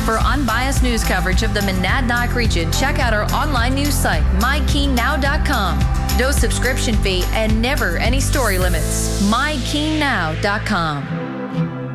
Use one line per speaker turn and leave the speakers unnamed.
For unbiased news coverage of the Monadnock region, check out our online news site, mykeennow.com. No subscription fee and never any story limits. mykeennow.com.